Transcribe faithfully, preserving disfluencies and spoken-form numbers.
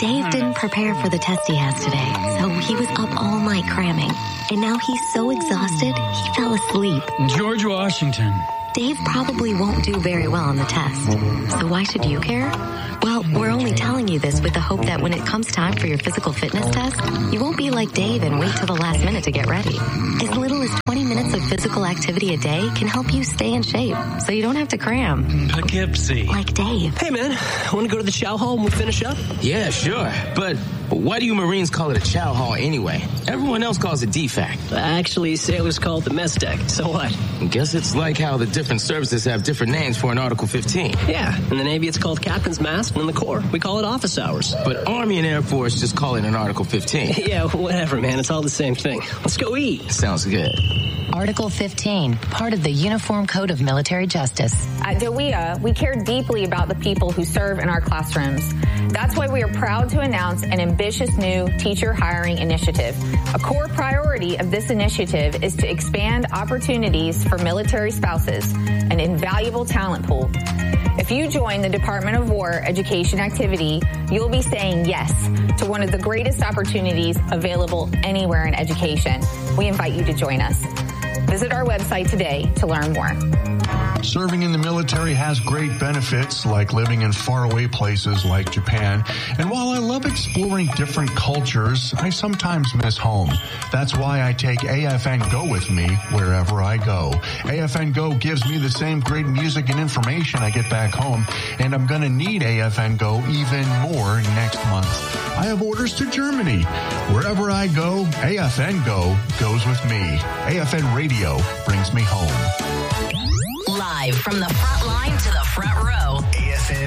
Dave didn't prepare for the test he has today, so he was up all night cramming. And now he's so exhausted, he fell asleep. George Washington. Dave probably won't do very well on the test. So why should you care? Well, we're only telling you this with the hope that when it comes time for your physical fitness test, you won't be like Dave and wait till the last minute to get ready. As little as twenty minutes of physical activity a day can help you stay in shape, so you don't have to cram. Poughkeepsie. Like Dave. Hey, man, want to go to the chow hall when we finish up? Yeah, sure. But why do you Marines call it a chow hall anyway? Everyone else calls it D FAC. Actually, sailors call it the mess deck. So what? Guess it's like how the different services have different names for an Article fifteen. Yeah, in the Navy it's called Captain's Mast, and in the Corps we call it office hours. But Army and Air Force just call it an Article fifteen. Yeah, whatever, man. It's all the same thing. Let's go eat. Sounds good. Article fifteen, part of the Uniform Code of Military Justice. At D O E A, we care deeply about the people who serve in our classrooms. That's why we are proud to announce an ambitious new teacher hiring initiative. A core priority of this initiative is to expand opportunities for military spouses, an invaluable talent pool. If you join the Department of War education activity, you'll be saying yes to one of the greatest opportunities available anywhere in education. We invite you to join us. Visit our website today to learn more. Serving in the military has great benefits, like living in faraway places like Japan. And while I love exploring different cultures, I sometimes miss home. That's why I take A F N Go with me wherever I go. A F N Go gives me the same great music and information I get back home, and I'm going to need A F N Go even more next month. I have orders to Germany. Wherever I go, A F N Go goes with me. A F N Radio brings me home. Live from the front line to the front row. A F N